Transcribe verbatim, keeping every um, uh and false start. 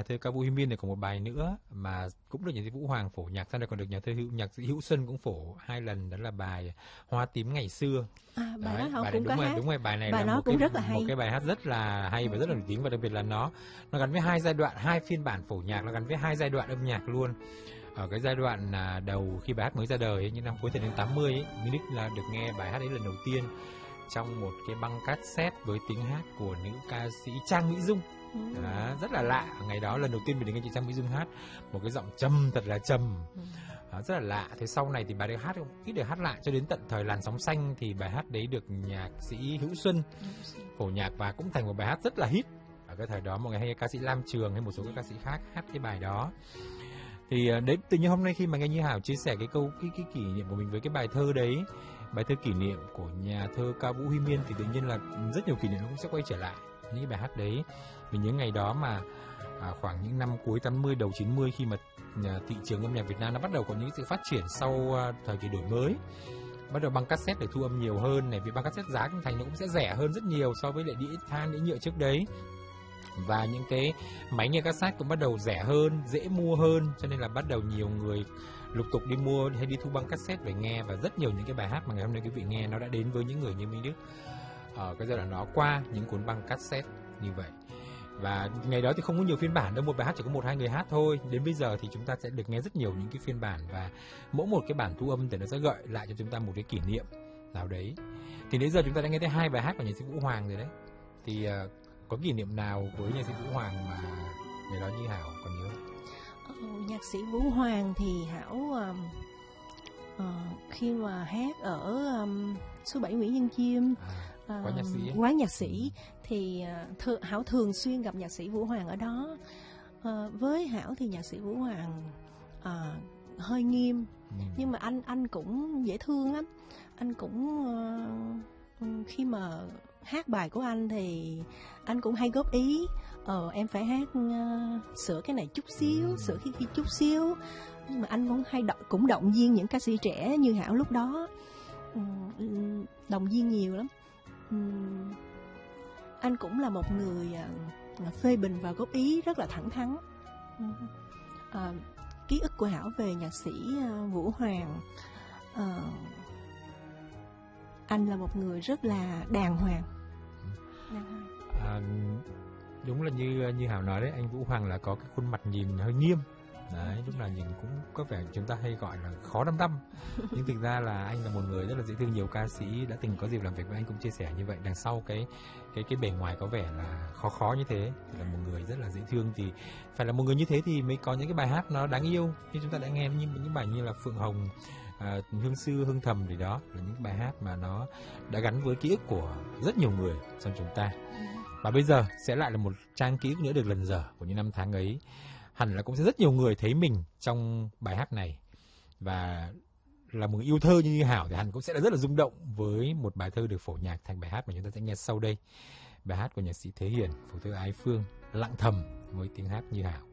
thơ ca Vũ Huy Miên này có một bài nữa mà cũng được nhà sĩ Vũ Hoàng phổ nhạc, sau này còn được nhà thơ hữu nhạc sĩ Hữu Xuân cũng phổ hai lần, đó là bài Hoa Tím Ngày Xưa. À, bài Đấy, đó họ bài cũng đúng có rồi, hát. đúng rồi, bài này Bài là nó một cũng cái rất là hay. một cái bài hát rất là hay và rất là nổi tiếng, và đặc biệt là nó nó gắn với hai giai đoạn, hai phiên bản phổ nhạc, nó gắn với hai giai đoạn âm nhạc luôn. Ở cái giai đoạn là đầu khi bài hát mới ra đời ấy, những năm cuối thập niên tám mươi ấy, Minh Đức là được nghe bài hát ấy lần đầu tiên trong một cái băng cassette với tiếng hát của nữ ca sĩ Trang Mỹ Dung. Ừ. Đó, rất là lạ. Ngày đó lần đầu tiên mình được nghe chị Trang Mỹ Dung hát một cái giọng trầm thật là trầm. Ừ. Đó, rất là lạ. Thế sau này thì bài đấy hát ít được hát lại, cho đến tận thời Làn Sóng Xanh thì bài hát đấy được nhạc sĩ Hữu Xuân phổ nhạc và cũng thành một bài hát rất là hit. Ở cái thời đó mọi người hay ca sĩ Lam Trường hay một số các ca sĩ khác hát cái bài đó. Thì đấy, tự nhiên hôm nay khi mà nghe Như Hảo chia sẻ cái câu cái, cái kỷ niệm của mình với cái bài thơ đấy, bài thơ kỷ niệm của nhà thơ ca Vũ Huy Miên, thì tự nhiên là rất nhiều kỷ niệm nó cũng sẽ quay trở lại những cái bài hát đấy. Mình nhớ ngày đó mà à, khoảng những năm cuối tám mươi đầu chín mươi, khi mà à, thị trường âm nhạc Việt Nam nó bắt đầu có những sự phát triển sau à, thời kỳ đổi mới, bắt đầu băng cassette để thu âm nhiều hơn này, vì băng cassette giá cũng thành nó cũng sẽ rẻ hơn rất nhiều so với lại đĩa than, đĩa nhựa trước đấy. Và những cái máy nghe cassette cũng bắt đầu rẻ hơn, dễ mua hơn, cho nên là bắt đầu nhiều người lục tục đi mua hay đi thu băng cassette về nghe. Và rất nhiều những cái bài hát mà ngày hôm nay quý vị nghe nó đã đến với những người như Minh Đức ở cái giai đoạn đó qua những cuốn băng cassette như vậy. Và ngày đó thì không có nhiều phiên bản đâu, một bài hát chỉ có một hai người hát thôi. Đến bây giờ thì chúng ta sẽ được nghe rất nhiều những cái phiên bản, và mỗi một cái bản thu âm thì nó sẽ gợi lại cho chúng ta một cái kỷ niệm nào đấy. Thì đến giờ chúng ta đã nghe thấy hai bài hát của nhạc sĩ Vũ Hoàng rồi đấy. Thì uh, có kỷ niệm nào với nhạc sĩ Vũ Hoàng mà ngày đó Như Hảo còn nhớ? Ờ, nhạc sĩ Vũ Hoàng thì Hảo um, uh, khi mà hát ở um, số bảy Nguyễn Văn Chiêm, à, quán nhạc sĩ ấy. quán nhạc sĩ thì uh, th- Hảo thường xuyên gặp nhạc sĩ Vũ Hoàng ở đó. Uh, với Hảo thì nhạc sĩ Vũ Hoàng uh, hơi nghiêm, ừ. nhưng mà anh anh cũng dễ thương lắm. Anh cũng uh, khi mà hát bài của anh thì anh cũng hay góp ý, ờ em phải hát uh, sửa cái này chút xíu, ừ. sửa cái kia chút xíu. Nhưng mà anh cũng hay động, cũng động viên những ca sĩ trẻ như Hảo lúc đó, um, động viên nhiều lắm. Um, anh cũng là một người uh, phê bình và góp ý rất là thẳng thắn. Uh, uh, ký ức của Hảo về nhạc sĩ uh, Vũ Hoàng, uh, anh là một người rất là đàng hoàng. À, đúng là như như Hảo nói đấy, anh Vũ Hoàng là có cái khuôn mặt nhìn hơi nghiêm đấy, lúc nào nhìn cũng có vẻ chúng ta hay gọi là khó đăm đăm, nhưng thực ra là anh là một người rất là dễ thương. Nhiều ca sĩ đã từng có dịp làm việc với anh cũng chia sẻ như vậy, đằng sau cái cái cái bề ngoài có vẻ là khó khó như thế thì là một người rất là dễ thương. Thì phải là một người như thế thì mới có những cái bài hát nó đáng yêu như chúng ta đã nghe, như những bài như là Phượng Hồng, À, Hương Sư, Hương Thầm, thì đó là những bài hát mà nó đã gắn với ký ức của rất nhiều người trong chúng ta. Và bây giờ sẽ lại là một trang ký ức nữa được lần dở của những năm tháng ấy. Hẳn là cũng sẽ rất nhiều người thấy mình trong bài hát này, và là một yêu thơ như Hảo thì hẳn cũng sẽ là rất là rung động với một bài thơ được phổ nhạc thành bài hát mà chúng ta sẽ nghe sau đây. Bài hát của nhạc sĩ Thế Hiển, phổ thơ Ái Phương, Lặng Thầm với tiếng hát Như Hảo.